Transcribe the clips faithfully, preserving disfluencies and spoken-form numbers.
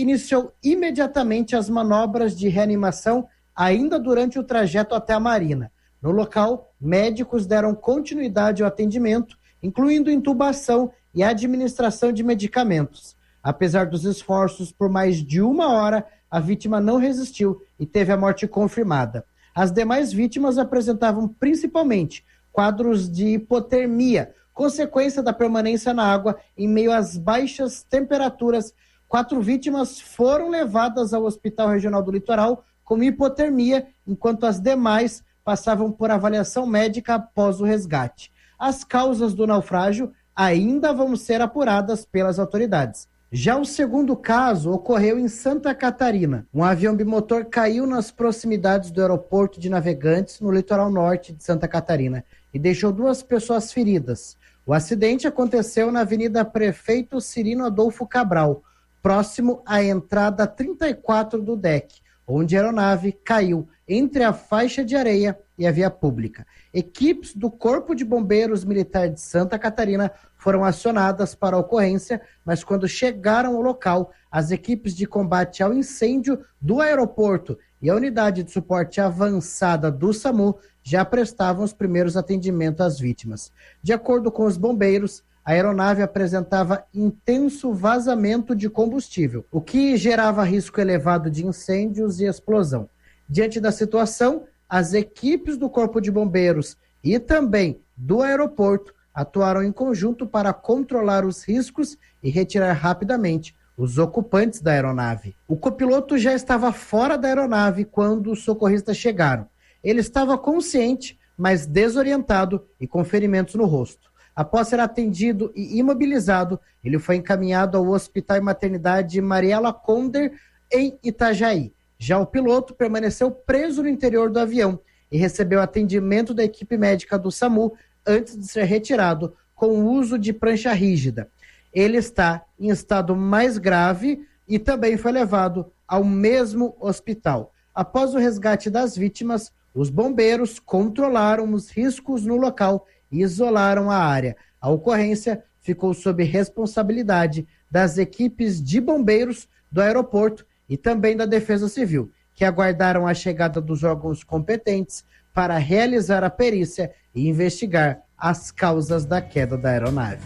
iniciou imediatamente as manobras de reanimação ainda durante o trajeto até a Marina. No local, médicos deram continuidade ao atendimento, incluindo intubação e administração de medicamentos. Apesar dos esforços por mais de uma hora, a vítima não resistiu e teve a morte confirmada. As demais vítimas apresentavam principalmente quadros de hipotermia, consequência da permanência na água em meio às baixas temperaturas. Quatro vítimas foram levadas ao Hospital Regional do Litoral com hipotermia, enquanto as demais passavam por avaliação médica após o resgate. As causas do naufrágio ainda vão ser apuradas pelas autoridades. Já o segundo caso ocorreu em Santa Catarina. Um avião bimotor caiu nas proximidades do aeroporto de Navegantes, no litoral norte de Santa Catarina, e deixou duas pessoas feridas. O acidente aconteceu na Avenida Prefeito Cirino Adolfo Cabral, próximo à entrada trinta e quatro do D E C, onde a aeronave caiu entre a faixa de areia e a via pública. Equipes do Corpo de Bombeiros Militar de Santa Catarina foram acionadas para a ocorrência, mas quando chegaram ao local, as equipes de combate ao incêndio do aeroporto e a unidade de suporte avançada do SAMU já prestavam os primeiros atendimentos às vítimas. De acordo com os bombeiros, a aeronave apresentava intenso vazamento de combustível, o que gerava risco elevado de incêndios e explosão. Diante da situação, as equipes do Corpo de Bombeiros e também do aeroporto atuaram em conjunto para controlar os riscos e retirar rapidamente os ocupantes da aeronave. O copiloto já estava fora da aeronave quando os socorristas chegaram. Ele estava consciente, mas desorientado e com ferimentos no rosto. Após ser atendido e imobilizado, ele foi encaminhado ao Hospital e Maternidade Mariela Conder, em Itajaí. Já o piloto permaneceu preso no interior do avião e recebeu atendimento da equipe médica do SAMU antes de ser retirado com o uso de prancha rígida. Ele está em estado mais grave e também foi levado ao mesmo hospital. Após o resgate das vítimas, os bombeiros controlaram os riscos no local e isolaram a área. A ocorrência ficou sob responsabilidade das equipes de bombeiros do aeroporto e também da Defesa Civil, que aguardaram a chegada dos órgãos competentes para realizar a perícia e investigar as causas da queda da aeronave.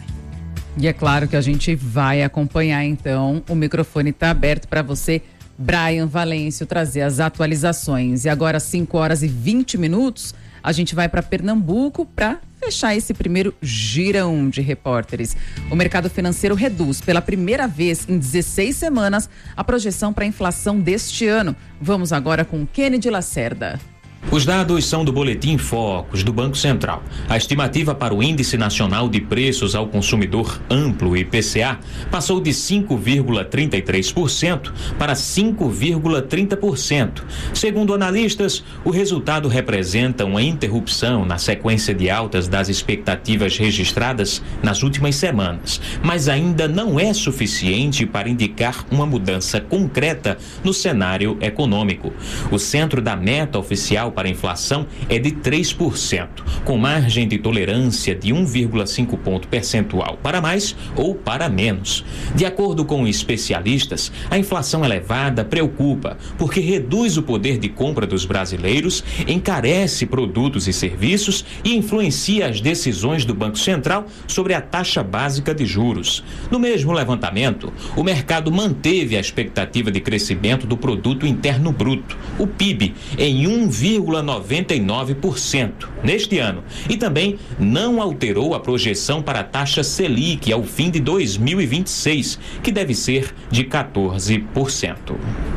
E é claro que a gente vai acompanhar, então, o microfone está aberto para você, Brian Valêncio, trazer as atualizações. E agora, cinco horas e vinte minutos, a gente vai para Pernambuco para fechar esse primeiro girão de repórteres. O mercado financeiro reduz pela primeira vez em dezesseis semanas a projeção para a inflação deste ano. Vamos agora com Kennedy Lacerda. Os dados são do Boletim Focus do Banco Central. A estimativa para o Índice Nacional de Preços ao Consumidor Amplo, I P C A, passou de cinco vírgula trinta e três por cento para cinco vírgula trinta por cento. Segundo analistas, o resultado representa uma interrupção na sequência de altas das expectativas registradas nas últimas semanas, mas ainda não é suficiente para indicar uma mudança concreta no cenário econômico. O centro da meta oficial para a inflação é de três por cento, com margem de tolerância de um vírgula cinco ponto percentual para mais ou para menos. De acordo com especialistas, a inflação elevada preocupa porque reduz o poder de compra dos brasileiros, encarece produtos e serviços e influencia as decisões do Banco Central sobre a taxa básica de juros. No mesmo levantamento, o mercado manteve a expectativa de crescimento do Produto Interno Bruto, o P I B, em um vírgula noventa e nove por cento neste ano e também não alterou a projeção para a taxa Selic ao fim de dois mil e vinte e seis, que deve ser de quatorze por cento.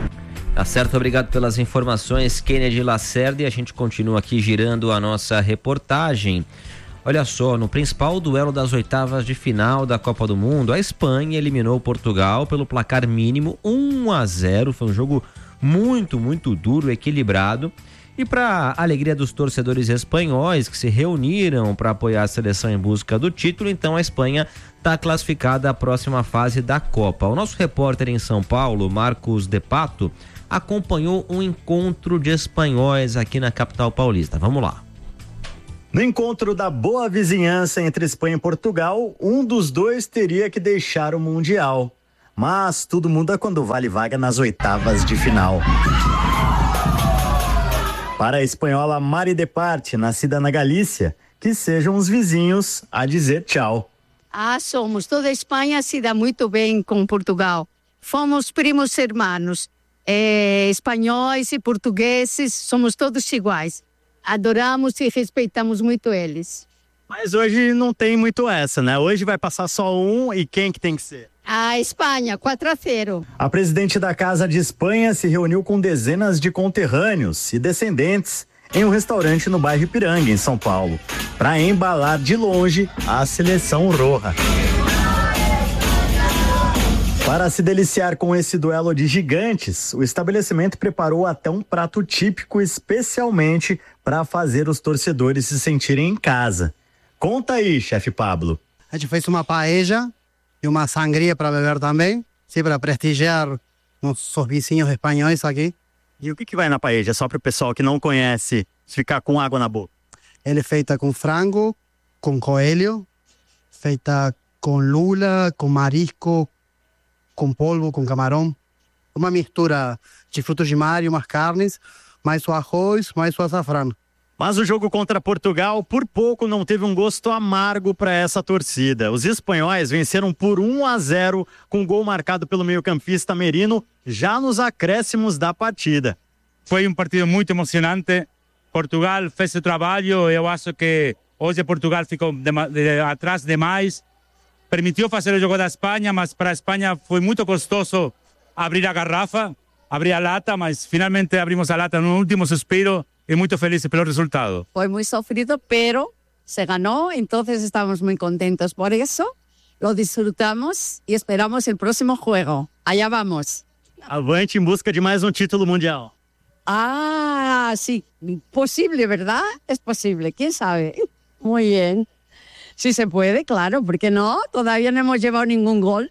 Tá certo, obrigado pelas informações, Kennedy Lacerda, e a gente continua aqui girando a nossa reportagem. Olha só, no principal duelo das oitavas de final da Copa do Mundo, a Espanha eliminou Portugal pelo placar mínimo um a zero, foi um jogo muito, muito duro, equilibrado. E para a alegria dos torcedores espanhóis que se reuniram para apoiar a seleção em busca do título, então a Espanha está classificada à próxima fase da Copa. O nosso repórter em São Paulo, Marcos De Pato, acompanhou um encontro de espanhóis aqui na capital paulista. Vamos lá. No encontro da boa vizinhança entre Espanha e Portugal, um dos dois teria que deixar o Mundial. Mas tudo muda quando vale vaga nas oitavas de final. Para a espanhola Mari Departe, nascida na Galícia, que sejam os vizinhos a dizer tchau. Ah, somos. Toda a Espanha se dá muito bem com Portugal. Fomos primos irmãos. É, espanhóis e portugueses, somos todos iguais. Adoramos e respeitamos muito eles. Mas hoje não tem muito essa, né? Hoje vai passar só um e quem que tem que ser? A Espanha, quatro a zero. A presidente da Casa de Espanha se reuniu com dezenas de conterrâneos e descendentes em um restaurante no bairro Ipiranga, em São Paulo, para embalar de longe a seleção roja. Para se deliciar com esse duelo de gigantes, o estabelecimento preparou até um prato típico especialmente para fazer os torcedores se sentirem em casa. Conta aí, chefe Pablo. A gente fez uma paella e uma sangria para beber também, sim, para prestigiar nossos vizinhos espanhóis aqui. E o que, que vai na paella? Só para o pessoal que não conhece ficar com água na boca. Ela é feita com frango, com coelho, feita com lula, com marisco, com polvo, com camarão. Uma mistura de frutos de mar e umas carnes, mais o arroz, mais o açafrão. Mas o jogo contra Portugal, por pouco, não teve um gosto amargo para essa torcida. Os espanhóis venceram por um a zero, com gol marcado pelo meio-campista Merino, já nos acréscimos da partida. Foi um partido muito emocionante. Portugal fez o trabalho. Eu acho que hoje Portugal ficou de, de, atrás demais. Permitiu fazer o jogo da Espanha, mas para a Espanha foi muito custoso abrir a garrafa, abrir a lata, mas finalmente abrimos a lata no último suspiro e muito felizes pelo resultado. Foi muito sofrido, pero se ganó, entonces estamos muy contentos por eso. Lo disfrutamos y esperamos el próximo juego. Allá vamos. Avante em busca de mais um título mundial. Ah, sí, posible, ¿verdad? Es posible, quién sabe. Muy bien. Sí se puede, claro, ¿por qué no? Todavía no hemos llevado ningún gol.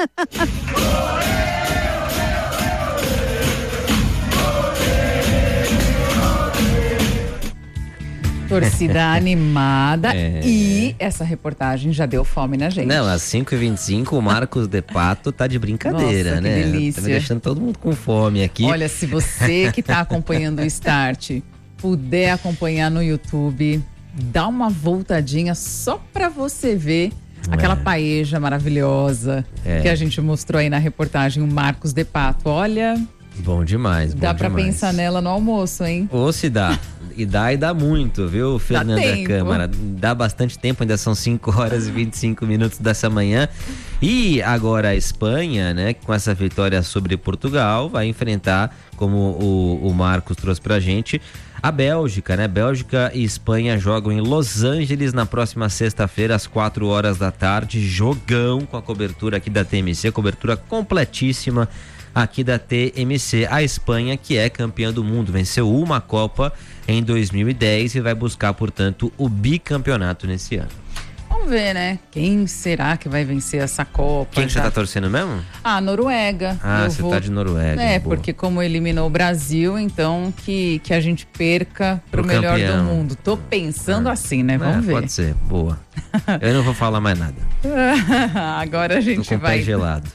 Torcida animada É. e essa reportagem já deu fome na gente. Não, às cinco e vinte e cinco o Marcos de Pato tá de brincadeira, Nossa, que né? delícia. Tá me deixando todo mundo com fome aqui. Olha, se você que tá acompanhando o Start puder acompanhar no YouTube, dá uma voltadinha só pra você ver aquela É. paeja maravilhosa É. que a gente mostrou aí na reportagem, o Marcos de Pato. Olha, Bom demais, bom dá pra demais. pensar nela no almoço, hein? Ou se dá. E dá e dá muito, viu, Fernanda tempo. Câmara? Dá bastante tempo, ainda são cinco horas e vinte e cinco minutos dessa manhã. E agora a Espanha, né, com essa vitória sobre Portugal, vai enfrentar, como o, o Marcos trouxe pra gente, a Bélgica, né? Bélgica e Espanha jogam em Los Angeles na próxima sexta-feira, às quatro horas da tarde. Jogão com a cobertura aqui da T M C, cobertura completíssima aqui da T M C. A Espanha, que é campeã do mundo, venceu uma Copa em dois mil e dez e vai buscar, portanto, o bicampeonato nesse ano. Vamos ver, né? Quem será que vai vencer essa Copa? Quem que você tá torcendo mesmo? Ah, Noruega. Ah, Eu você vou... tá de Noruega. É, boa. porque como eliminou o Brasil, então que, que a gente perca pro, Pro melhor campeão. do mundo. Tô pensando assim, né? Vamos É, ver. Pode ser, boa. Eu não vou falar mais nada. Agora a Tô gente com o vai pé gelado.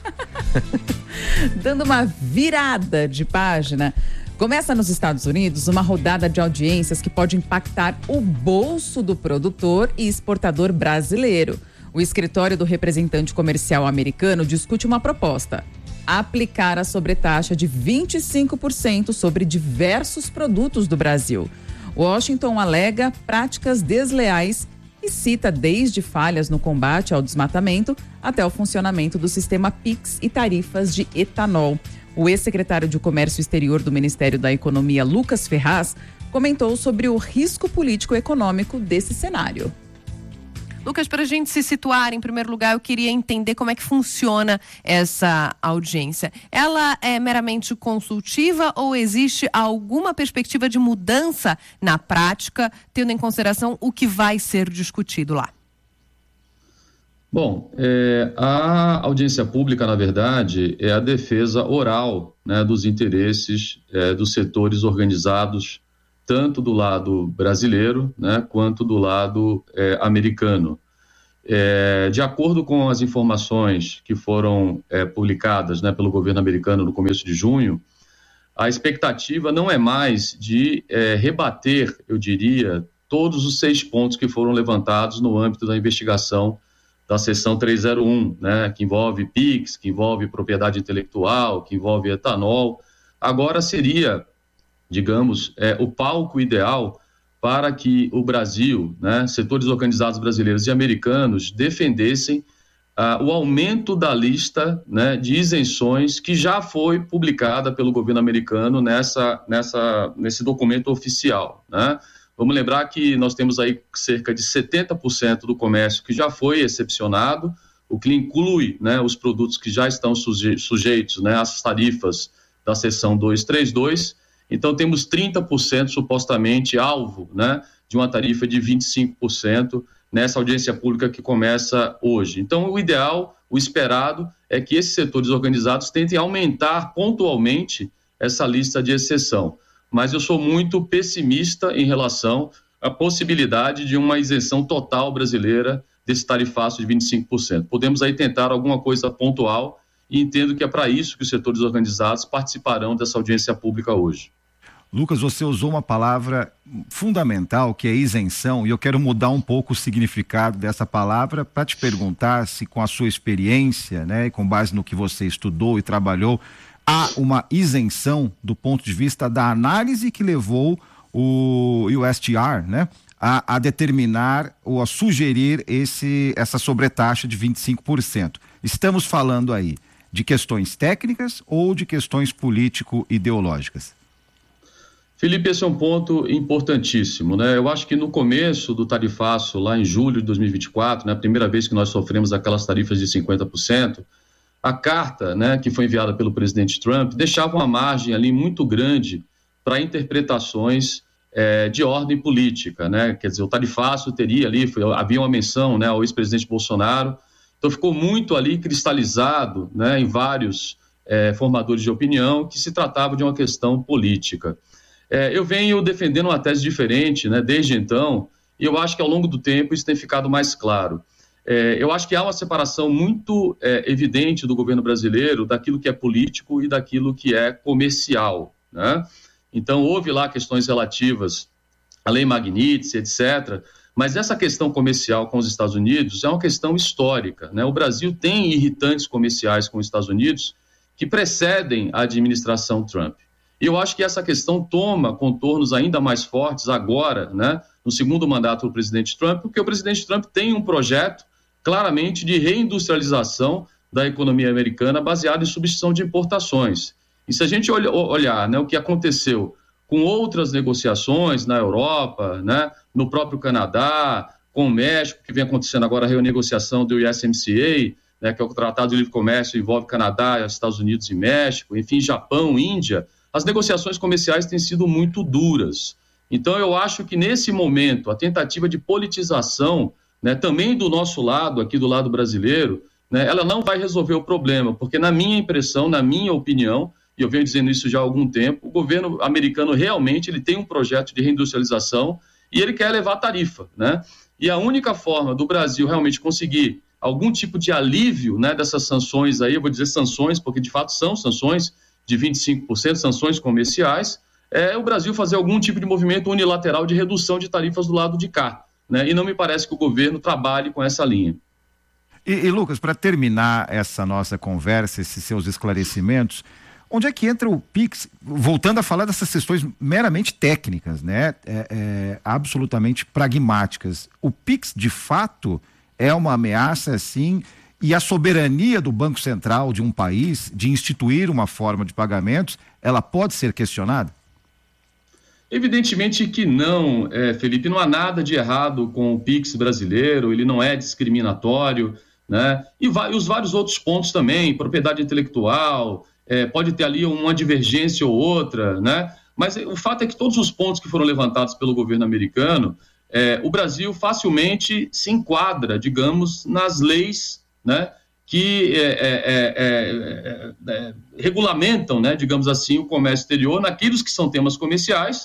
dando uma virada de página. Começa nos Estados Unidos uma rodada de audiências que pode impactar o bolso do produtor e exportador brasileiro. O escritório do representante comercial americano discute uma proposta: aplicar a sobretaxa de vinte e cinco por cento sobre diversos produtos do Brasil. Washington alega práticas desleais e cita desde falhas no combate ao desmatamento até o funcionamento do sistema Pix e tarifas de etanol. O ex-secretário de Comércio Exterior do Ministério da Economia, Lucas Ferraz, comentou sobre o risco político-econômico desse cenário. Lucas, para a gente se situar, em primeiro lugar, eu queria entender como é que funciona essa audiência. Ela é meramente consultiva ou existe alguma perspectiva de mudança na prática, tendo em consideração o que vai ser discutido lá? Bom, é, a audiência pública, na verdade, é a defesa oral, né, dos interesses é, dos setores organizados, tanto do lado brasileiro, né, quanto do lado é, americano. É, de acordo com as informações que foram é, publicadas, né, pelo governo americano no começo de junho, a expectativa não é mais de é, rebater, eu diria, todos os seis pontos que foram levantados no âmbito da investigação da seção trezentos e um, né, que envolve PIX, que envolve propriedade intelectual, que envolve etanol. Agora seria, digamos, é, o palco ideal para que o Brasil, né, setores organizados brasileiros e americanos defendessem uh, o aumento da lista, né, de isenções que já foi publicada pelo governo americano nessa, nessa, nesse documento oficial, né? Vamos lembrar que nós temos aí cerca de setenta por cento do comércio que já foi excepcionado, o que inclui, né, os produtos que já estão suje- sujeitos, né, às tarifas da seção duzentos e trinta e dois. Então, temos trinta por cento supostamente alvo, né, de uma tarifa de vinte e cinco por cento nessa audiência pública que começa hoje. Então, o ideal, o esperado, é que esses setores organizados tentem aumentar pontualmente essa lista de exceção. Mas eu sou muito pessimista em relação à possibilidade de uma isenção total brasileira desse tarifaço de vinte e cinco por cento. Podemos aí tentar alguma coisa pontual e entendo que é para isso que os setores organizados participarão dessa audiência pública hoje. Lucas, você usou uma palavra fundamental, que é isenção, e eu quero mudar um pouco o significado dessa palavra para te perguntar se, com a sua experiência, né, e com base no que você estudou e trabalhou, há uma isenção do ponto de vista da análise que levou o U S T R, né, a, a determinar ou a sugerir esse, essa sobretaxa de vinte e cinco por cento. Estamos falando aí de questões técnicas ou de questões político-ideológicas? Felipe, esse é um ponto importantíssimo, né? Eu acho que no começo do tarifaço, lá em julho de dois mil e vinte e quatro, né, a primeira vez que nós sofremos aquelas tarifas de cinquenta por cento, a carta, né, que foi enviada pelo presidente Trump deixava uma margem ali muito grande para interpretações é, de ordem política, né? Quer dizer, o tarifaço teria ali, foi, havia uma menção, né, ao ex-presidente Bolsonaro, então ficou muito ali cristalizado, né, em vários é, formadores de opinião que se tratava de uma questão política. É, eu venho defendendo uma tese diferente, né, desde então, e eu acho que ao longo do tempo isso tem ficado mais claro. É, eu acho que há uma separação muito é, evidente do governo brasileiro daquilo que é político e daquilo que é comercial, né? Então, houve lá questões relativas à lei Magnitsky, etcétera, mas essa questão comercial com os Estados Unidos é uma questão histórica, né? O Brasil tem irritantes comerciais com os Estados Unidos que precedem a administração Trump. E eu acho que essa questão toma contornos ainda mais fortes agora, né, no segundo mandato do presidente Trump, porque o presidente Trump tem um projeto claramente de reindustrialização da economia americana baseado em substituição de importações. E se a gente olha, olhar, né, o que aconteceu com outras negociações na Europa, né, no próprio Canadá, com o México, que vem acontecendo agora a renegociação do U S M C A, né, que é o Tratado de Livre Comércio, envolve Canadá, Estados Unidos e México, enfim, Japão, Índia. As negociações comerciais têm sido muito duras. Então, eu acho que, nesse momento, a tentativa de politização, né, também do nosso lado, aqui do lado brasileiro, né, ela não vai resolver o problema, porque, na minha impressão, na minha opinião, e eu venho dizendo isso já há algum tempo, o governo americano realmente ele tem um projeto de reindustrialização e ele quer elevar a tarifa, né? E a única forma do Brasil realmente conseguir algum tipo de alívio, né, dessas sanções aí, eu vou dizer sanções, porque de fato são sanções, de vinte e cinco por cento, sanções comerciais, é o Brasil fazer algum tipo de movimento unilateral de redução de tarifas do lado de cá, né? E não me parece que o governo trabalhe com essa linha. E, e Lucas, para terminar essa nossa conversa, esses seus esclarecimentos, onde é que entra o PIX, voltando a falar dessas questões meramente técnicas, né? É, é, absolutamente pragmáticas. O PIX, de fato, é uma ameaça, assim... E a soberania do Banco Central de um país de instituir uma forma de pagamentos, ela pode ser questionada? Evidentemente que não, é, Felipe. Não há nada de errado com o PIX brasileiro, ele não é discriminatório, né? E vai, os vários outros pontos também, propriedade intelectual, é, pode ter ali uma divergência ou outra, né? Mas o fato é que todos os pontos que foram levantados pelo governo americano, é, o Brasil facilmente se enquadra, digamos, nas leis, né, que é, é, é, é, é, regulamentam, né, digamos assim, o comércio exterior naqueles que são temas comerciais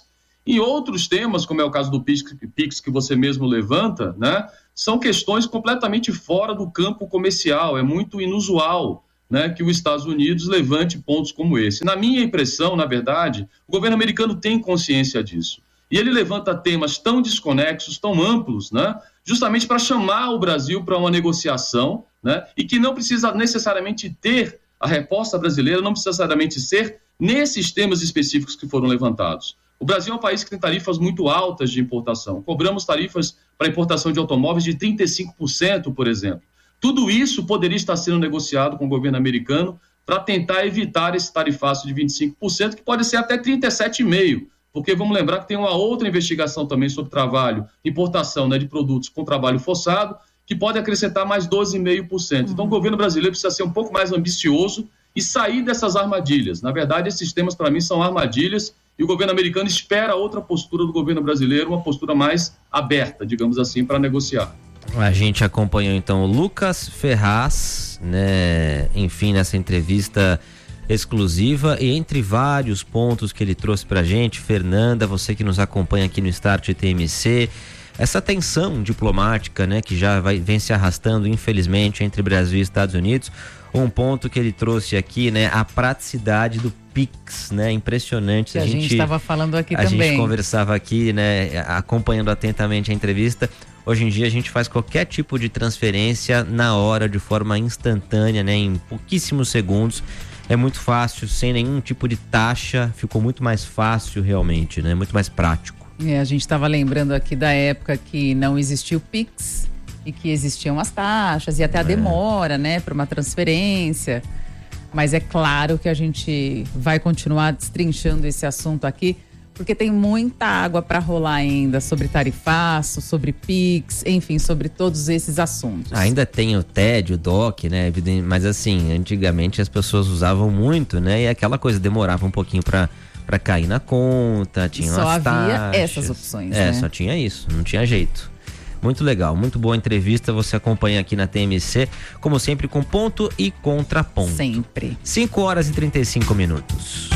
Em outros temas, como é o caso do Pix, Pix que você mesmo levanta, né, são questões completamente fora do campo comercial, é muito inusual, né, que os Estados Unidos levante pontos como esse. Na minha impressão, na verdade, o governo americano tem consciência disso. E ele levanta temas tão desconexos, tão amplos, né, justamente para chamar o Brasil para uma negociação, né, e que não precisa necessariamente ter, a resposta brasileira não precisa necessariamente ser nesses temas específicos que foram levantados. O Brasil é um país que tem tarifas muito altas de importação. Cobramos tarifas para importação de automóveis de trinta e cinco por cento, por exemplo. Tudo isso poderia estar sendo negociado com o governo americano para tentar evitar esse tarifaço de vinte e cinco por cento, que pode ser até trinta e sete vírgula cinco por cento, porque vamos lembrar que tem uma outra investigação também sobre trabalho, importação, né, de produtos com trabalho forçado, que pode acrescentar mais doze vírgula cinco por cento. Então o governo brasileiro precisa ser um pouco mais ambicioso e sair dessas armadilhas. Na verdade, esses temas para mim são armadilhas e o governo americano espera outra postura do governo brasileiro, uma postura mais aberta, digamos assim, para negociar. A gente acompanhou então o Lucas Ferraz, né, enfim, nessa entrevista exclusiva, e entre vários pontos que ele trouxe pra gente, Fernanda, você que nos acompanha aqui no Start T M C, essa tensão diplomática, né, que já vai, vem se arrastando, infelizmente, entre Brasil e Estados Unidos. Um ponto que ele trouxe aqui, né, a praticidade do Pix, né, impressionante. Que a, a gente estava falando aqui a também. A gente conversava aqui, né, acompanhando atentamente a entrevista. Hoje em dia a gente faz qualquer tipo de transferência na hora, de forma instantânea, né, em pouquíssimos segundos. É muito fácil, sem nenhum tipo de taxa, ficou muito mais fácil realmente, né, muito mais prático. É, a gente estava lembrando aqui da época que não existia o Pix e que existiam as taxas e até a é. demora, né, para uma transferência. Mas é claro que a gente vai continuar destrinchando esse assunto aqui, porque tem muita água para rolar ainda sobre tarifaço, sobre Pix, enfim, sobre todos esses assuntos. Ainda tem o T E D, o D O C, né, mas assim, antigamente as pessoas usavam muito, né, e aquela coisa demorava um pouquinho para para cair na conta, tinha só umas havia taxas. essas opções, é, né? só tinha isso, não tinha jeito. Muito legal, muito boa entrevista, você acompanha aqui na T M C, como sempre, com ponto e contraponto. Sempre. cinco horas e trinta e cinco minutos.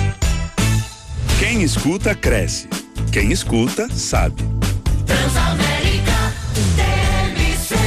Quem escuta, cresce. Quem escuta, sabe. Transamérica T M C.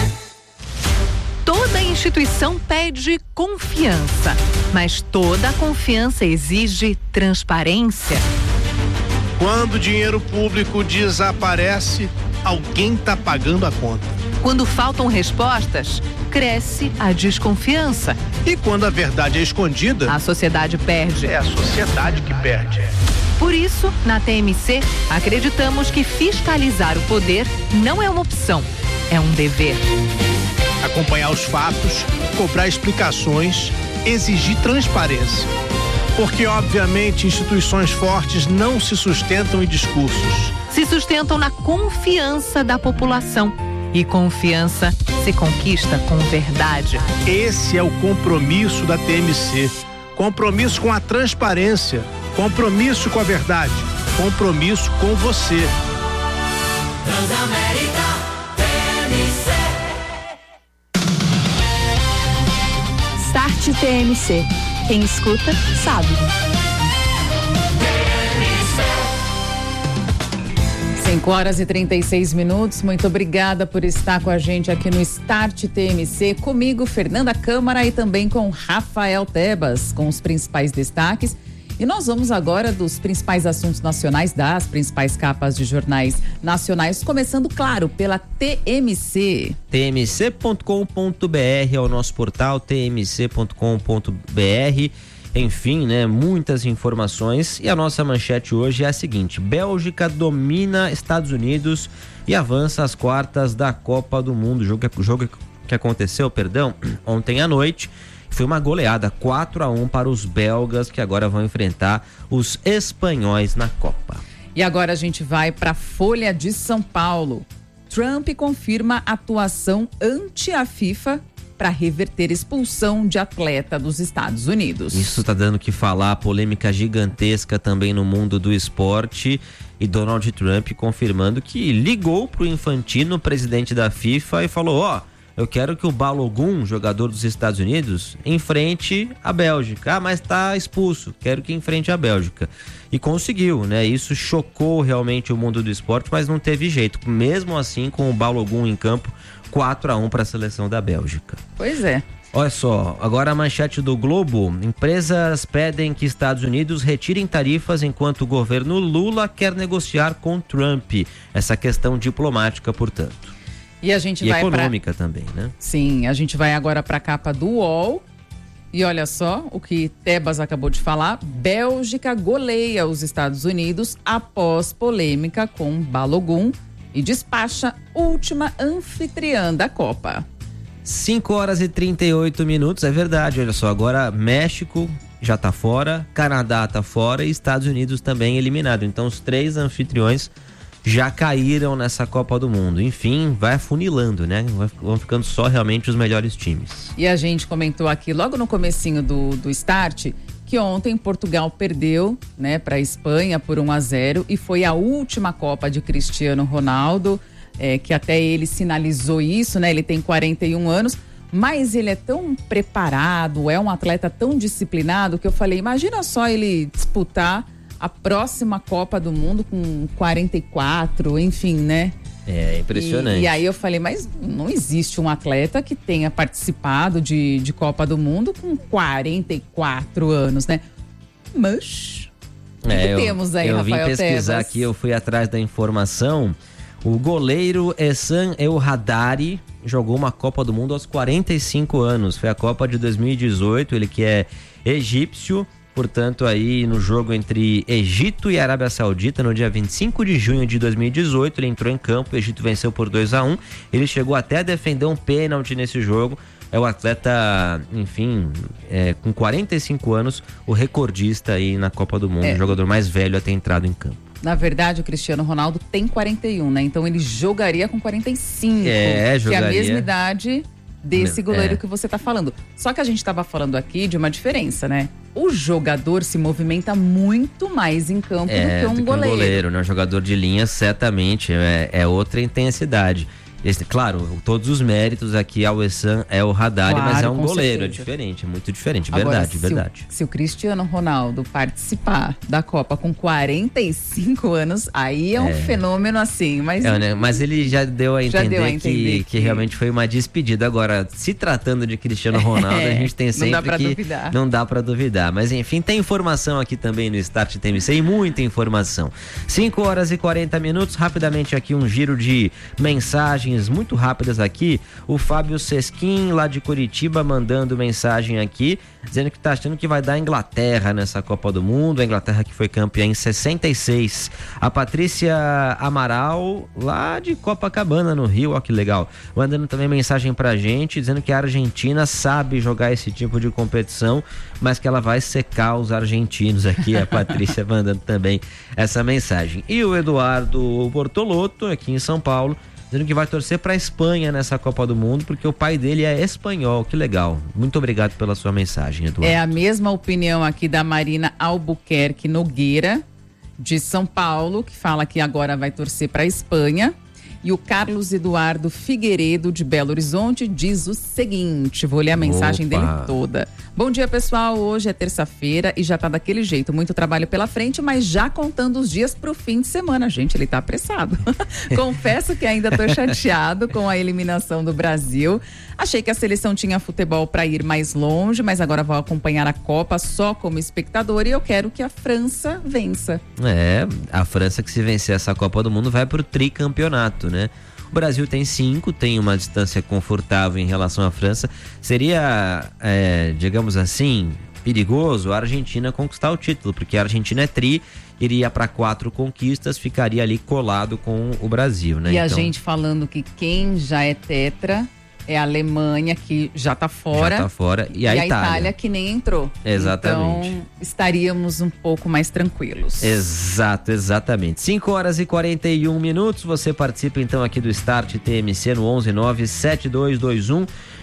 Toda instituição pede confiança, mas toda confiança exige transparência. Quando o dinheiro público desaparece, alguém está pagando a conta. Quando faltam respostas, cresce a desconfiança. E quando a verdade é escondida, a sociedade perde. É a sociedade que perde. Por isso, na T M C, acreditamos que fiscalizar o poder não é uma opção, é um dever. Acompanhar os fatos, cobrar explicações, exigir transparência. Porque, obviamente, instituições fortes não se sustentam em discursos. Se sustentam na confiança da população. E confiança se conquista com verdade. Esse é o compromisso da T M C. Compromisso com a transparência. Compromisso com a verdade. Compromisso com você. Transamérica T M C. Start T M C. Quem escuta, sabe. cinco horas e trinta e seis minutos. Muito obrigada por estar com a gente aqui no Start T M C. Comigo, Fernanda Câmara, e também com Rafael Tebas, com os principais destaques. E nós vamos agora dos principais assuntos nacionais, das principais capas de jornais nacionais, começando, claro, pela T M C. T M C ponto com ponto B R é o nosso portal, T M C ponto com ponto B R. Enfim, né, muitas informações, e a nossa manchete hoje é a seguinte: Bélgica domina Estados Unidos e avança às quartas da Copa do Mundo. O jogo, o jogo que aconteceu, perdão, ontem à noite. Foi uma goleada quatro a um para os belgas, que agora vão enfrentar os espanhóis na Copa. E agora a gente vai para a Folha de São Paulo. Trump confirma atuação ante a FIFA para reverter expulsão de atleta dos Estados Unidos. Isso tá dando o que falar, polêmica gigantesca também no mundo do esporte, e Donald Trump confirmando que ligou pro Infantino, presidente da FIFA, e falou: ó, eu quero que o Balogun, jogador dos Estados Unidos, enfrente a Bélgica. Ah, mas tá expulso, quero que enfrente a Bélgica. E conseguiu, né? Isso chocou realmente o mundo do esporte, mas não teve jeito. Mesmo assim, com o Balogun em campo, quatro a um para a seleção da Bélgica. Pois é. Olha só, agora a manchete do Globo. Empresas pedem que Estados Unidos retirem tarifas enquanto o governo Lula quer negociar com Trump. Essa questão diplomática, portanto. E a gente e vai econômica pra... também, né? Sim, a gente vai agora para a capa do U O L. E olha só o que Tebas acabou de falar. Bélgica goleia os Estados Unidos após polêmica com Balogun e despacha última anfitriã da Copa. cinco horas e trinta e oito minutos, é verdade, olha só, agora México já tá fora, Canadá tá fora e Estados Unidos também eliminado. Então os três anfitriões já caíram nessa Copa do Mundo. Enfim, vai afunilando, né? Vão ficando só realmente os melhores times. E a gente comentou aqui logo no comecinho do, do Start que ontem Portugal perdeu, né, para a Espanha por um a zero e foi a última Copa de Cristiano Ronaldo. É, que até ele sinalizou isso, né? Ele tem quarenta e um anos, mas ele é tão preparado, é um atleta tão disciplinado que eu falei, imagina só ele disputar a próxima Copa do Mundo com quarenta e quatro, enfim, né? É impressionante. E, e aí eu falei, mas não existe um atleta que tenha participado de, de Copa do Mundo com quarenta e quatro anos, né? Mas, o é, que eu, temos aí, eu Rafael vim pesquisar Tebas? aqui, eu fui atrás da informação. O goleiro Ehsan El Haddari jogou uma Copa do Mundo aos quarenta e cinco anos. Foi a Copa de dois mil e dezoito, ele que é egípcio, portanto aí no jogo entre Egito e Arábia Saudita, no dia vinte e cinco de junho de dois mil e dezoito, ele entrou em campo, o Egito venceu por dois a um, ele chegou até a defender um pênalti nesse jogo. É o atleta, enfim, é, com quarenta e cinco anos, o recordista aí na Copa do Mundo, é. O jogador mais velho a ter entrado em campo. Na verdade, o Cristiano Ronaldo tem quarenta e um, né? Então ele jogaria com quarenta e cinco. É, jogaria. Que é a mesma idade desse goleiro é. que você tá falando. Só que a gente tava falando aqui de uma diferença, né? O jogador se movimenta muito mais em campo é, do que um do que goleiro. um goleiro, né? O jogador de linha, certamente, é, é outra intensidade. Esse, claro, todos os méritos aqui ao Ehsan El Haddari, claro, mas é um goleiro, certeza. É diferente, é muito diferente, Agora, verdade, se verdade. O, se o Cristiano Ronaldo participar da Copa com quarenta e cinco anos, aí é um é. fenômeno assim, mas... É, né? Mas ele já deu a entender, deu a entender que, que... que realmente foi uma despedida. Agora, se tratando de Cristiano Ronaldo, é, a gente tem sempre não dá pra que... duvidar. Não dá pra duvidar. Mas enfim, tem informação aqui também no Start T M C e muita informação. cinco horas e quarenta minutos, rapidamente aqui um giro de mensagens muito rápidas aqui. O Fábio Sesquim, lá de Curitiba, mandando mensagem aqui, dizendo que tá achando que vai dar a Inglaterra nessa Copa do Mundo, a Inglaterra que foi campeã em sessenta e seis. A Patrícia Amaral, lá de Copacabana, no Rio, ó que legal, mandando também mensagem pra gente, dizendo que a Argentina sabe jogar esse tipo de competição, mas que ela vai secar os argentinos aqui, a Patrícia mandando também essa mensagem. E o Eduardo Bortolotto, aqui em São Paulo, dizendo que vai torcer para a Espanha nessa Copa do Mundo, porque o pai dele é espanhol. Que legal. Muito obrigado pela sua mensagem, Eduardo. É a mesma opinião aqui da Marina Albuquerque Nogueira, de São Paulo, que fala que agora vai torcer para a Espanha. E o Carlos Eduardo Figueiredo, de Belo Horizonte, diz o seguinte, vou ler a mensagem Opa. dele toda. Bom dia, pessoal, hoje é terça-feira e já tá daquele jeito, muito trabalho pela frente, mas já contando os dias pro fim de semana. Gente, ele tá apressado. Confesso que ainda tô chateado com a eliminação do Brasil. Achei que a seleção tinha futebol para ir mais longe, mas agora vou acompanhar a Copa só como espectador e eu quero que a França vença. É, a França que se vencer essa Copa do Mundo vai pro tricampeonato, né? O Brasil tem cinco, tem uma distância confortável em relação à França. Seria, é, digamos assim, perigoso a Argentina conquistar o título, porque a Argentina é tri, iria para quatro conquistas, ficaria ali colado com o Brasil, né? E então... a gente falando que quem já é tetra é a Alemanha, que já tá fora. Já tá fora. E a e Itália. a Itália, que nem entrou. Exatamente. Então, estaríamos um pouco mais tranquilos. Exato, exatamente. cinco horas e quarenta e um minutos. Você participa então aqui do Start T M C no onze nove sete dois dois um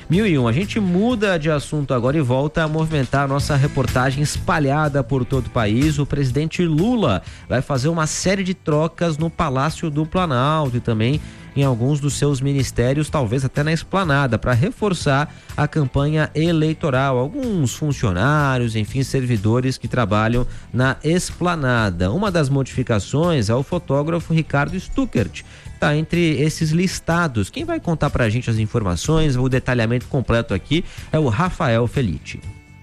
mil e um. A gente muda de assunto agora e volta a movimentar a nossa reportagem espalhada por todo o país. O presidente Lula vai fazer uma série de trocas no Palácio do Planalto e também em alguns dos seus ministérios, talvez até na esplanada, para reforçar a campanha eleitoral. Alguns funcionários, enfim, servidores que trabalham na esplanada. Uma das modificações é o fotógrafo Ricardo Stuckert, está entre esses listados. Quem vai contar para a gente as informações, o detalhamento completo aqui, é o Rafael Felitti.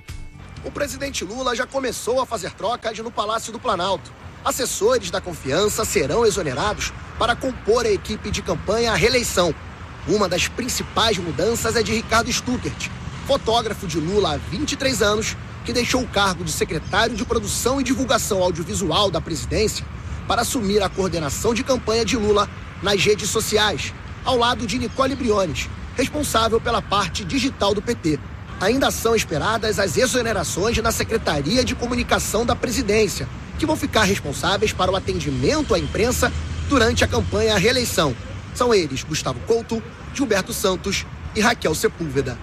O presidente Lula já começou a fazer trocas no Palácio do Planalto. Assessores da confiança serão exonerados para compor a equipe de campanha à reeleição. Uma das principais mudanças é de Ricardo Stuckert, fotógrafo de Lula há vinte e três anos, que deixou o cargo de secretário de Produção e Divulgação Audiovisual da presidência para assumir a coordenação de campanha de Lula nas redes sociais, ao lado de Nicole Briones, responsável pela parte digital do P T. Ainda são esperadas as exonerações na Secretaria de Comunicação da Presidência, que vão ficar responsáveis para o atendimento à imprensa durante a campanha à reeleição. São eles Gustavo Couto, Gilberto Santos e Raquel Sepúlveda.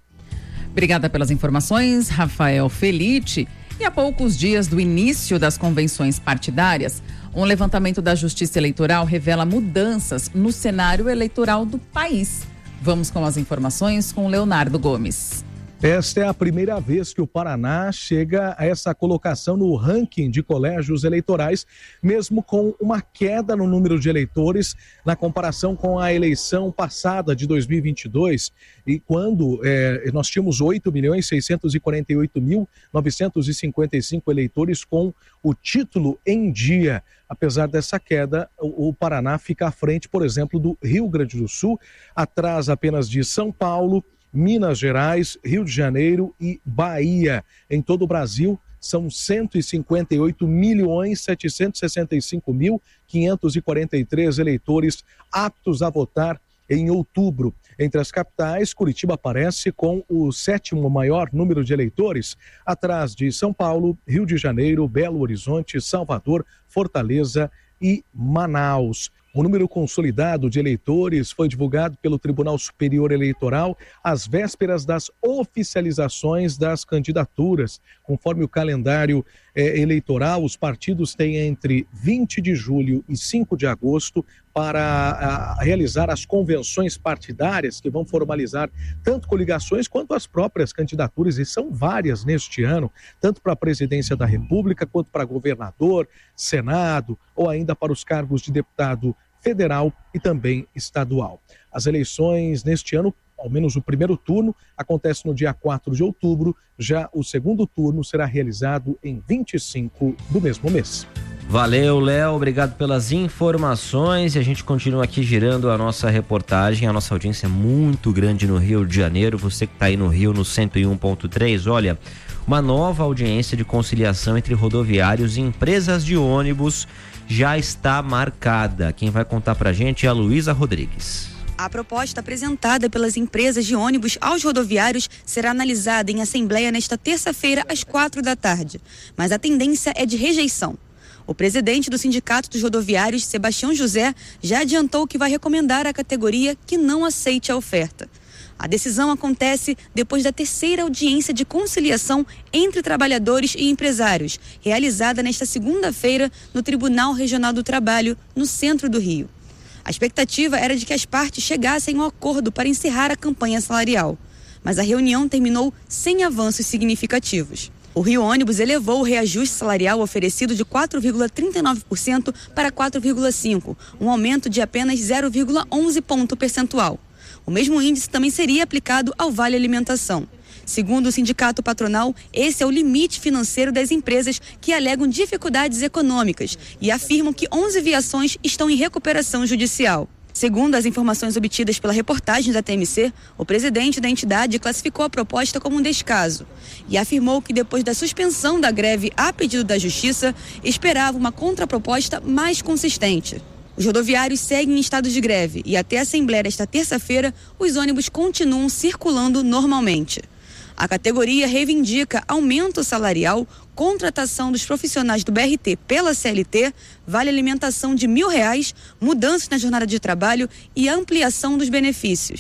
Obrigada pelas informações, Rafael Felitti. E a poucos dias do início das convenções partidárias, um levantamento da Justiça Eleitoral revela mudanças no cenário eleitoral do país. Vamos com as informações com Leonardo Gomes. Esta é a primeira vez que o Paraná chega a essa colocação no ranking de colégios eleitorais, mesmo com uma queda no número de eleitores na comparação com a eleição passada de dois mil e vinte e dois, e quando é, nós tínhamos oito milhões seiscentos e quarenta e oito mil novecentos e cinquenta e cinco eleitores com o título em dia. Apesar dessa queda, o, o Paraná fica à frente, por exemplo, do Rio Grande do Sul, atrás apenas de São Paulo, Minas Gerais, Rio de Janeiro e Bahia. Em todo o Brasil, são cento e cinquenta e oito milhões setecentos e sessenta e cinco mil quinhentos e quarenta e três eleitores aptos a votar em outubro. Entre as capitais, Curitiba aparece com o sétimo maior número de eleitores, atrás de São Paulo, Rio de Janeiro, Belo Horizonte, Salvador, Fortaleza e Manaus. O número consolidado de eleitores foi divulgado pelo Tribunal Superior Eleitoral às vésperas das oficializações das candidaturas. Conforme o calendário eh, eleitoral, os partidos têm entre vinte de julho e cinco de agosto para a, realizar as convenções partidárias que vão formalizar tanto coligações quanto as próprias candidaturas, e são várias neste ano, tanto para a presidência da República quanto para governador, Senado ou ainda para os cargos de deputado federal e também estadual. As eleições neste ano, ao menos o primeiro turno, acontece no dia quatro de outubro, já o segundo turno será realizado em vinte e cinco do mesmo mês. Valeu, Léo, obrigado pelas informações, e a gente continua aqui girando a nossa reportagem. A nossa audiência é muito grande no Rio de Janeiro. Você que está aí no Rio, no cento e um ponto três, olha, uma nova audiência de conciliação entre rodoviários e empresas de ônibus já está marcada. Quem vai contar pra gente é a Luísa Rodrigues. A proposta apresentada pelas empresas de ônibus aos rodoviários será analisada em assembleia nesta terça-feira às quatro da tarde, mas a tendência é de rejeição. O presidente do Sindicato dos Rodoviários, Sebastião José, já adiantou que vai recomendar à categoria que não aceite a oferta. A decisão acontece depois da terceira audiência de conciliação entre trabalhadores e empresários, realizada nesta segunda-feira no Tribunal Regional do Trabalho, no centro do Rio. A expectativa era de que as partes chegassem a um acordo para encerrar a campanha salarial, mas a reunião terminou sem avanços significativos. O Rio Ônibus elevou o reajuste salarial oferecido de quatro vírgula trinta e nove por cento para quatro vírgula cinco por cento, um aumento de apenas zero vírgula onze ponto percentual. O mesmo índice também seria aplicado ao Vale Alimentação. Segundo o sindicato patronal, esse é o limite financeiro das empresas que alegam dificuldades econômicas e afirmam que onze viações estão em recuperação judicial. Segundo as informações obtidas pela reportagem da T M C, o presidente da entidade classificou a proposta como um descaso e afirmou que depois da suspensão da greve a pedido da Justiça, esperava uma contraproposta mais consistente. Os rodoviários seguem em estado de greve e até a assembleia desta terça-feira, os ônibus continuam circulando normalmente. A categoria reivindica aumento salarial, contratação dos profissionais do B R T pela C L T, vale alimentação de mil reais, mudanças na jornada de trabalho e ampliação dos benefícios.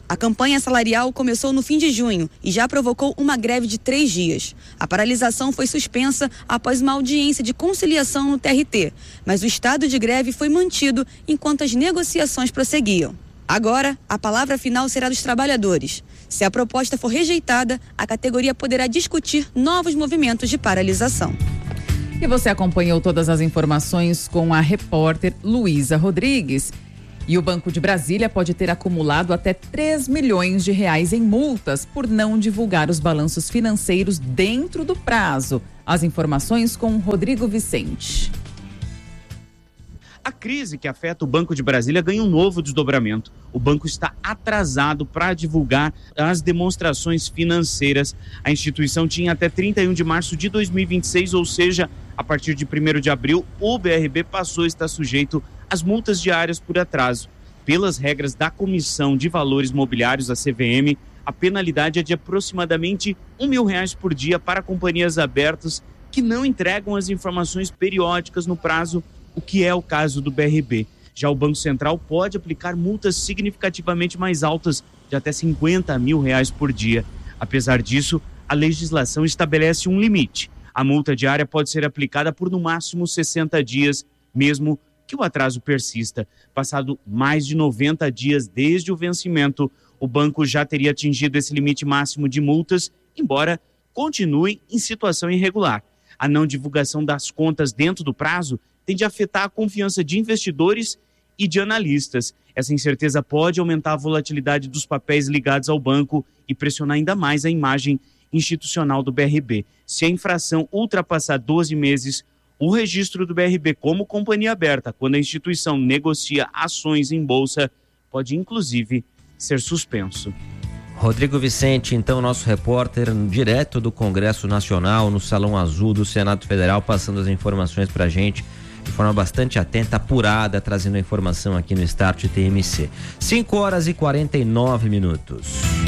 A campanha salarial começou no fim de junho e já provocou uma greve de três dias. A paralisação foi suspensa após uma audiência de conciliação no T R T, mas o estado de greve foi mantido enquanto as negociações prosseguiam. Agora, a palavra final será dos trabalhadores. Se a proposta for rejeitada, a categoria poderá discutir novos movimentos de paralisação. E você acompanhou todas as informações com a repórter Luísa Rodrigues. E o Banco de Brasília pode ter acumulado até três milhões de reais em multas por não divulgar os balanços financeiros dentro do prazo. As informações com Rodrigo Vicente. A crise que afeta o Banco de Brasília ganha um novo desdobramento. O banco está atrasado para divulgar as demonstrações financeiras. A instituição tinha até trinta e um de março de dois mil e vinte e seis, ou seja, a partir de primeiro de abril, o B R B passou a estar sujeito às multas diárias por atraso. Pelas regras da Comissão de Valores Mobiliários, a C V M, a penalidade é de aproximadamente um mil reais por dia para companhias abertas que não entregam as informações periódicas no prazo, o que é o caso do B R B. Já o Banco Central pode aplicar multas significativamente mais altas, de até cinquenta mil reais por dia. Apesar disso, a legislação estabelece um limite. A multa diária pode ser aplicada por no máximo sessenta dias, mesmo que o atraso persista. Passado mais de noventa dias desde o vencimento, o banco já teria atingido esse limite máximo de multas, embora continue em situação irregular. A não divulgação das contas dentro do prazo tende a afetar a confiança de investidores e de analistas. Essa incerteza pode aumentar a volatilidade dos papéis ligados ao banco e pressionar ainda mais a imagem institucional do B R B. Se a infração ultrapassar doze meses, o registro do B R B como companhia aberta, quando a instituição negocia ações em bolsa, pode inclusive ser suspenso. Rodrigo Vicente, então, nosso repórter direto do Congresso Nacional, no Salão Azul do Senado Federal, passando as informações pra gente de forma bastante atenta, apurada, trazendo a informação aqui no Start T M C. cinco horas e quarenta e nove minutos.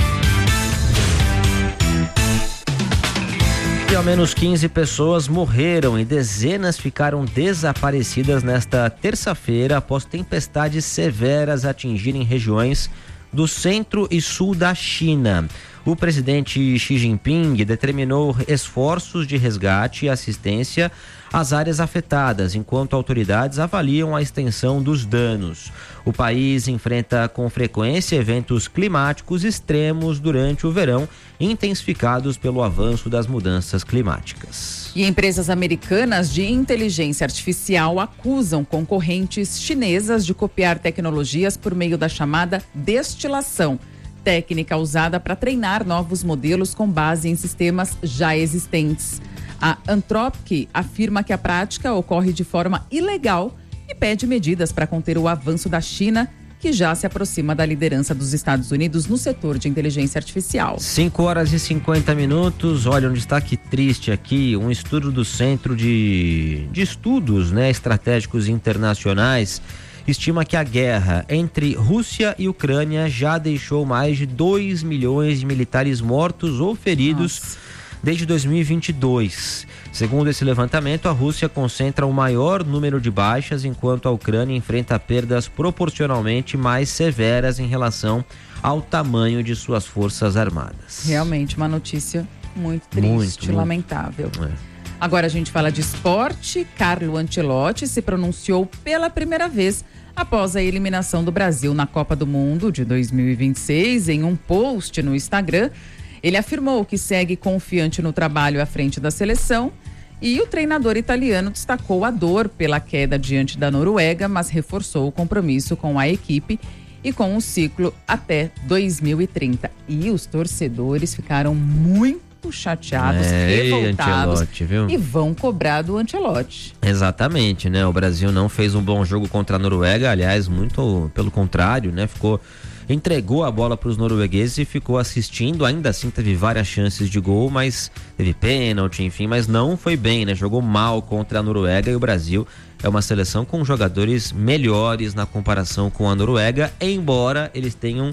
E ao menos quinze pessoas morreram e dezenas ficaram desaparecidas nesta terça-feira após tempestades severas atingirem regiões do centro e sul da China. O presidente Xi Jinping determinou esforços de resgate e assistência às áreas afetadas, enquanto autoridades avaliam a extensão dos danos. O país enfrenta com frequência eventos climáticos extremos durante o verão, intensificados pelo avanço das mudanças climáticas. E empresas americanas de inteligência artificial acusam concorrentes chinesas de copiar tecnologias por meio da chamada destilação, técnica usada para treinar novos modelos com base em sistemas já existentes. A Anthropic afirma que a prática ocorre de forma ilegal e pede medidas para conter o avanço da China, que já se aproxima da liderança dos Estados Unidos no setor de inteligência artificial. cinco horas e cinquenta minutos. Olha, um destaque triste aqui, um estudo do Centro de, de Estudos, né, Estratégicos Internacionais estima que a guerra entre Rússia e Ucrânia já deixou mais de dois milhões de militares mortos ou feridos. Nossa. Desde dois mil e vinte e dois. Segundo esse levantamento, a Rússia concentra o maior número de baixas, enquanto a Ucrânia enfrenta perdas proporcionalmente mais severas em relação ao tamanho de suas forças armadas. Realmente uma notícia muito triste, muito, lamentável. Muito. É. Agora a gente fala de esporte. Carlo Ancelotti se pronunciou pela primeira vez após a eliminação do Brasil na Copa do Mundo de dois mil e vinte e seis. Em um post no Instagram, ele afirmou que segue confiante no trabalho à frente da seleção e o treinador italiano destacou a dor pela queda diante da Noruega, mas reforçou o compromisso com a equipe e com o ciclo até dois mil e trinta. E os torcedores ficaram muito chateados, é, revoltados viu? E vão cobrar do Ancelotti. Exatamente, né? O Brasil não fez um bom jogo contra a Noruega, aliás, muito pelo contrário, né? Ficou... entregou a bola para os noruegueses e ficou assistindo. Ainda assim teve várias chances de gol, mas teve pênalti, enfim, mas não foi bem, né? Jogou mal contra a Noruega e o Brasil é uma seleção com jogadores melhores na comparação com a Noruega, embora eles tenham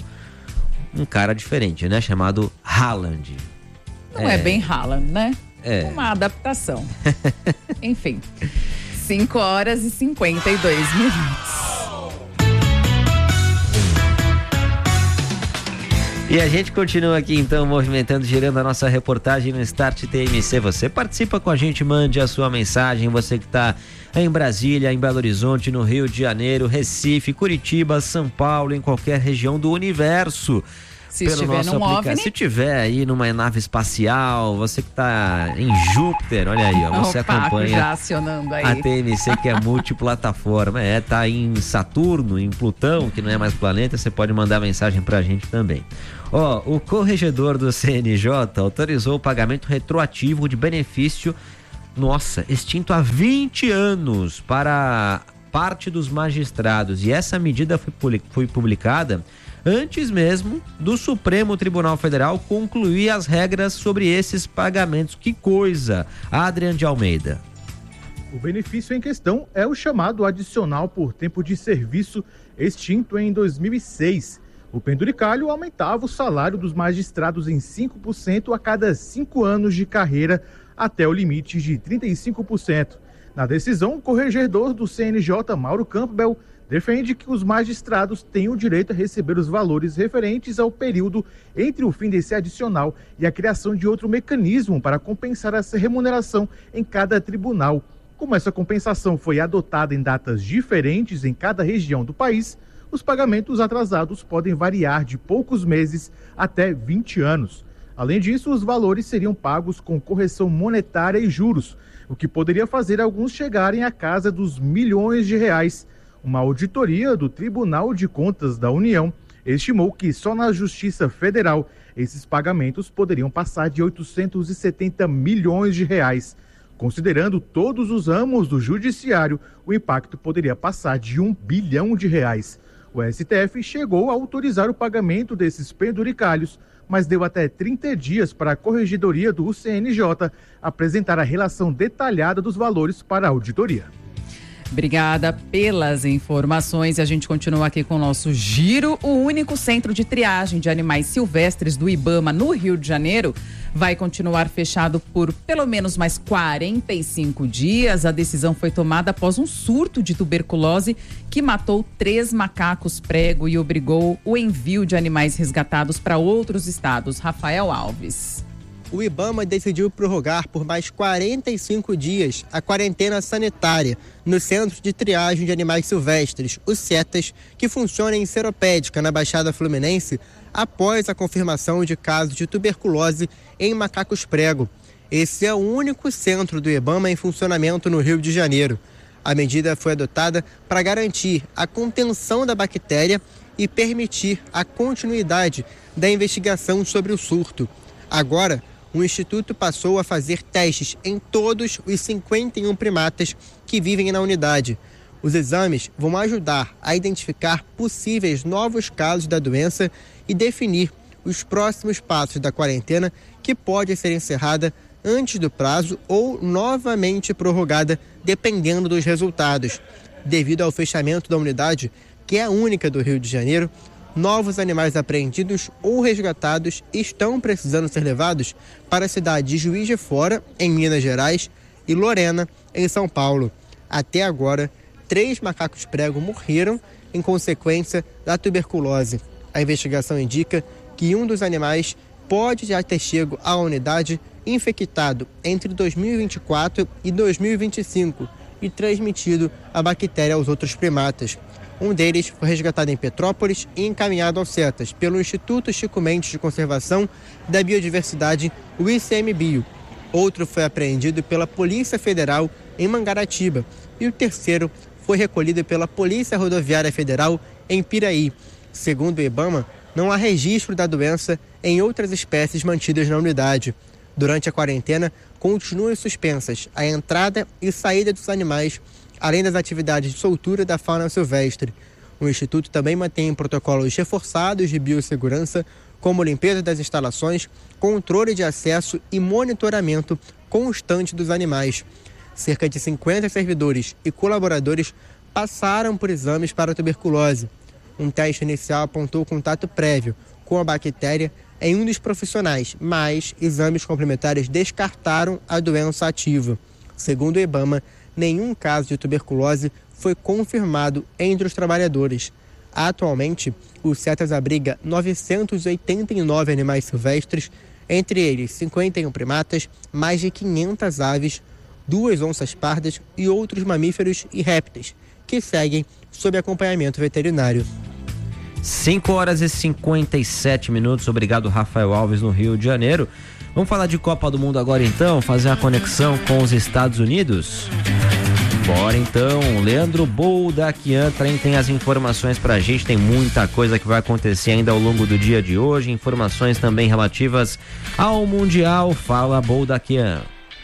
um cara diferente, né? Chamado Haaland. Não é, é bem Haaland, né? É. Uma adaptação. Enfim, cinco horas e cinquenta e dois minutos. E a gente continua aqui então movimentando, girando a nossa reportagem no Start T M C. Você participa com a gente, mande a sua mensagem, você que está em Brasília, em Belo Horizonte, no Rio de Janeiro, Recife, Curitiba, São Paulo, em qualquer região do universo. Se estiver num OVNI. Se tiver aí numa nave espacial, você que está em Júpiter, olha aí, ó, você o Paco acompanha já acionando aí. a T M C, que é multiplataforma. É, tá em Saturno, em Plutão, que não é mais planeta, você pode mandar mensagem pra gente também. Ó, o corregedor do C N J autorizou o pagamento retroativo de benefício, nossa, extinto há vinte anos para parte dos magistrados. E essa medida foi, foi publicada antes mesmo do Supremo Tribunal Federal concluir as regras sobre esses pagamentos. Que coisa! Adrian de Almeida. O benefício em questão é o chamado adicional por tempo de serviço, extinto em dois mil e seis. O penduricalho aumentava o salário dos magistrados em cinco por cento a cada cinco anos de carreira, até o limite de trinta e cinco por cento. Na decisão, o corregedor do C N J, Mauro Campbell, defende que os magistrados têm o direito a receber os valores referentes ao período entre o fim desse adicional e a criação de outro mecanismo para compensar essa remuneração em cada tribunal. Como essa compensação foi adotada em datas diferentes em cada região do país, os pagamentos atrasados podem variar de poucos meses até vinte anos. Além disso, os valores seriam pagos com correção monetária e juros, o que poderia fazer alguns chegarem à casa dos milhões de reais. Uma auditoria do Tribunal de Contas da União estimou que só na Justiça Federal esses pagamentos poderiam passar de oitocentos e setenta milhões de reais. Considerando todos os ramos do judiciário, o impacto poderia passar de um bilhão de reais. O S T F chegou a autorizar o pagamento desses penduricalhos, mas deu até trinta dias para a Corregedoria do C N J apresentar a relação detalhada dos valores para a auditoria. Obrigada pelas informações. E a gente continua aqui com o nosso giro. O único centro de triagem de animais silvestres do IBAMA no Rio de Janeiro vai continuar fechado por pelo menos mais quarenta e cinco dias. A decisão foi tomada após um surto de tuberculose que matou três macacos prego e obrigou o envio de animais resgatados para outros estados. Rafael Alves. O IBAMA decidiu prorrogar por mais quarenta e cinco dias a quarentena sanitária no Centro de Triagem de Animais Silvestres, o CETAS, que funciona em Seropédica, na Baixada Fluminense, após a confirmação de casos de tuberculose em macacos prego. Esse é o único centro do IBAMA em funcionamento no Rio de Janeiro. A medida foi adotada para garantir a contenção da bactéria e permitir a continuidade da investigação sobre o surto. Agora, o Instituto passou a fazer testes em todos os cinquenta e um primatas que vivem na unidade. Os exames vão ajudar a identificar possíveis novos casos da doença e definir os próximos passos da quarentena, que pode ser encerrada antes do prazo ou novamente prorrogada, dependendo dos resultados. Devido ao fechamento da unidade, que é a única do Rio de Janeiro, novos animais apreendidos ou resgatados estão precisando ser levados para a cidade de Juiz de Fora, em Minas Gerais, e Lorena, em São Paulo. Até agora, três macacos prego morreram em consequência da tuberculose. A investigação indica que um dos animais pode já ter chegado à unidade infectado entre dois mil e vinte e quatro e dois mil e vinte e cinco e transmitido a bactéria aos outros primatas. Um deles foi resgatado em Petrópolis e encaminhado ao CETAS pelo Instituto Chico Mendes de Conservação da Biodiversidade, o I C M Bio. Outro foi apreendido pela Polícia Federal em Mangaratiba e o terceiro foi recolhido pela Polícia Rodoviária Federal em Piraí. Segundo o IBAMA, não há registro da doença em outras espécies mantidas na unidade. Durante a quarentena, continuam suspensas a entrada e saída dos animais, além das atividades de soltura da fauna silvestre. O Instituto também mantém protocolos reforçados de biossegurança, como limpeza das instalações, controle de acesso e monitoramento constante dos animais. Cerca de cinquenta servidores e colaboradores passaram por exames para a tuberculose. Um teste inicial apontou contato prévio com a bactéria em um dos profissionais, mas exames complementares descartaram a doença ativa. Segundo o IBAMA, nenhum caso de tuberculose foi confirmado entre os trabalhadores. Atualmente, o CETAS abriga novecentos e oitenta e nove animais silvestres, entre eles cinquenta e um primatas, mais de quinhentas aves, duas onças pardas e outros mamíferos e répteis, que seguem sob acompanhamento veterinário. cinco horas e cinquenta e sete minutos. Obrigado, Rafael Alves, no Rio de Janeiro. Vamos falar de Copa do Mundo agora então, fazer a conexão com os Estados Unidos? Bora então, Leandro Boldaquian tem as informações pra gente, tem muita coisa que vai acontecer ainda ao longo do dia de hoje, informações também relativas ao Mundial. Fala, Boldaquian.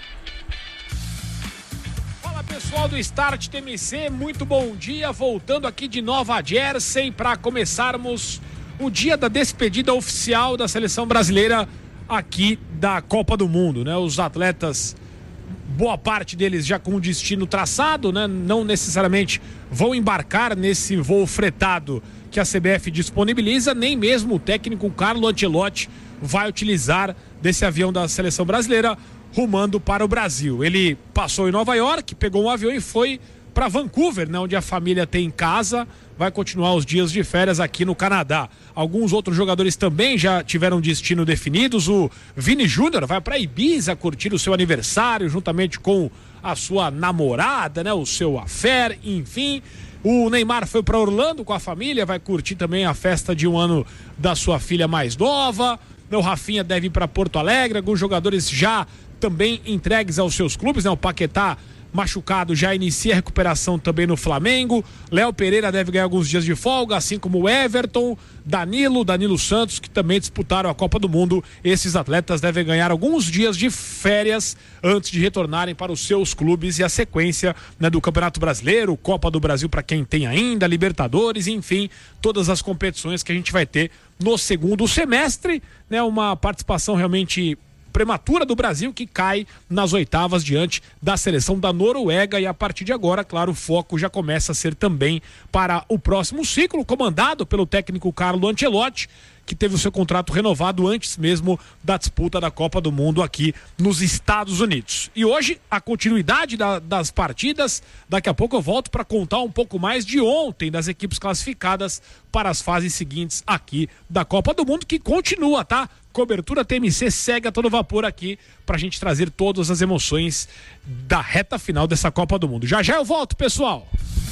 Fala, pessoal do Start T M C, muito bom dia, voltando aqui de Nova Jersey para começarmos o dia da despedida oficial da seleção brasileira aqui da Copa do Mundo, né? Os atletas, boa parte deles já com o destino traçado, né? Não necessariamente vão embarcar nesse voo fretado que a C B F disponibiliza, nem mesmo o técnico Carlo Ancelotti vai utilizar desse avião da seleção brasileira rumando para o Brasil. Ele passou em Nova York, pegou um avião e foi para Vancouver, né? Onde a família tem casa, vai continuar os dias de férias aqui no Canadá. Alguns outros jogadores também já tiveram destino definidos. O Vini Júnior vai para Ibiza curtir o seu aniversário juntamente com a sua namorada, né? O seu affair, enfim. O Neymar foi para Orlando com a família, vai curtir também a festa de um ano da sua filha mais nova. O Rafinha deve ir para Porto Alegre. Alguns jogadores já também entregues aos seus clubes, né? O Paquetá, machucado, já inicia a recuperação também no Flamengo. Léo Pereira deve ganhar alguns dias de folga, assim como o Everton, Danilo, Danilo Santos, que também disputaram a Copa do Mundo. Esses atletas devem ganhar alguns dias de férias antes de retornarem para os seus clubes, e a sequência, né, do Campeonato Brasileiro, Copa do Brasil para quem tem ainda, Libertadores, enfim, todas as competições que a gente vai ter no segundo semestre, né? Uma participação realmente prematura do Brasil, que cai nas oitavas diante da seleção da Noruega, e a partir de agora, claro, o foco já começa a ser também para o próximo ciclo, comandado pelo técnico Carlo Ancelotti, que teve o seu contrato renovado antes mesmo da disputa da Copa do Mundo aqui nos Estados Unidos. E hoje, a continuidade da, das partidas, daqui a pouco eu volto para contar um pouco mais de ontem das equipes classificadas para as fases seguintes aqui da Copa do Mundo, que continua, tá? Cobertura T M C segue a todo vapor aqui pra gente trazer todas as emoções da reta final dessa Copa do Mundo. Já já eu volto, pessoal!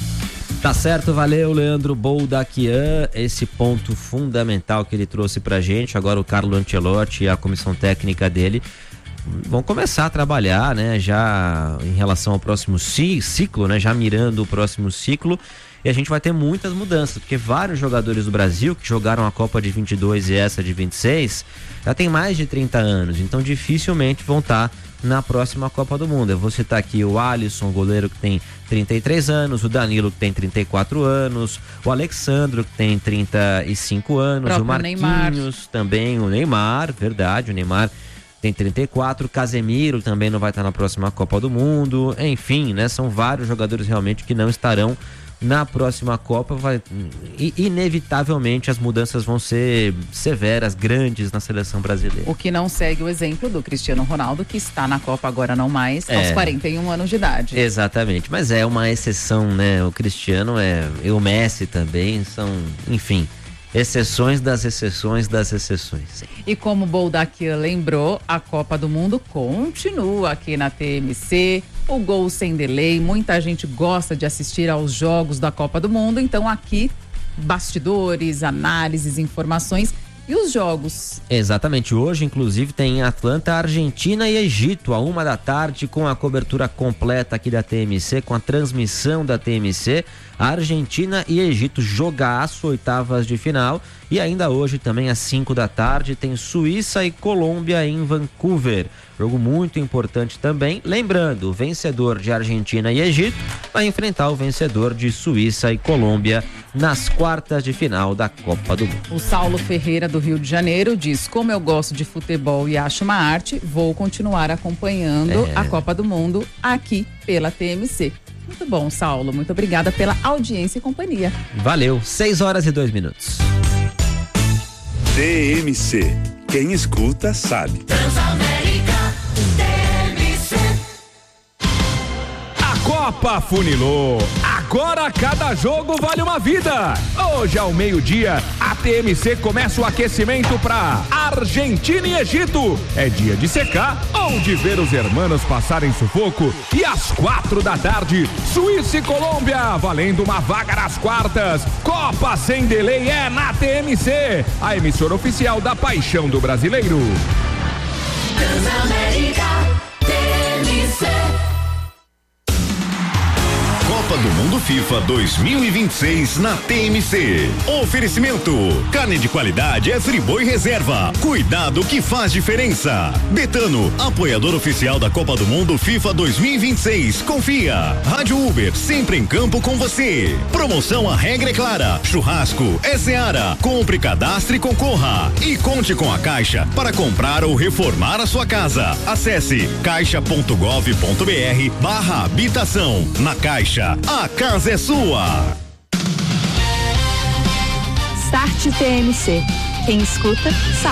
Tá certo, valeu, Leandro Boldaquian, esse ponto fundamental que ele trouxe pra gente. Agora o Carlo Ancelotti e a comissão técnica dele vão começar a trabalhar, né, já em relação ao próximo ciclo, né, já mirando o próximo ciclo. E a gente vai ter muitas mudanças, porque vários jogadores do Brasil que jogaram a Copa de vinte e dois e essa de vinte e seis já tem mais de trinta anos, então dificilmente vão estar na próxima Copa do Mundo. Eu vou citar aqui o Alisson, goleiro, que tem trinta e três anos, o Danilo, que tem trinta e quatro anos, o Alexandro, que tem trinta e cinco anos, o Marquinhos Neymar. Também, o Neymar, verdade, o Neymar tem trinta e quatro, o Casemiro também não vai estar na próxima Copa do Mundo, enfim, né, são vários jogadores realmente que não estarão na próxima Copa. Vai, inevitavelmente as mudanças vão ser severas, grandes na seleção brasileira. O que não segue o exemplo do Cristiano Ronaldo, que está na Copa agora não mais, é, aos quarenta e um anos de idade. Exatamente, mas é uma exceção, né? O Cristiano é, e o Messi também são, enfim, exceções das exceções das exceções. E como o Boldaquian lembrou, a Copa do Mundo continua aqui na T M C, o gol sem delay, muita gente gosta de assistir aos jogos da Copa do Mundo, então aqui bastidores, análises, informações e os jogos. Exatamente, hoje inclusive tem Atlanta, Argentina e Egito, a uma da tarde, com a cobertura completa aqui da T M C, com a transmissão da T M C. Argentina e Egito, jogaço, oitavas de final. E ainda hoje também às cinco da tarde tem Suíça e Colômbia em Vancouver, jogo muito importante também. Lembrando, o vencedor de Argentina e Egito vai enfrentar o vencedor de Suíça e Colômbia nas quartas de final da Copa do Mundo. O Saulo Ferreira, do Rio de Janeiro, diz: como eu gosto de futebol e acho uma arte, vou continuar acompanhando é. a Copa do Mundo aqui pela T M C. Muito bom, Saulo, muito obrigada pela audiência e companhia. Valeu, seis horas e dois minutos. T M C, quem escuta sabe. Transamérica, T M C. A Copa funilou, a Agora cada jogo vale uma vida. Hoje ao meio-dia, a T M C começa o aquecimento para Argentina e Egito. É dia de secar ou de ver os hermanos passarem sufoco. E às quatro da tarde, Suíça e Colômbia, valendo uma vaga nas quartas. Copa sem delay é na T M C, a emissora oficial da paixão do brasileiro. Transamérica, T M C. Copa do Mundo FIFA dois mil e vinte e seis na T M C. Oferecimento: carne de qualidade é Friboi Reserva. Cuidado que faz diferença. Betano, apoiador oficial da Copa do Mundo FIFA dois mil e vinte e seis. Confia. Rádio Uber, sempre em campo com você. Promoção A Regra é Clara. Churrasco é Seara. Compre, cadastre e concorra. E conte com a Caixa para comprar ou reformar a sua casa. Acesse caixa ponto gov ponto br barra habitação. Na Caixa, a casa é sua. Start T M C. Quem escuta, sabe.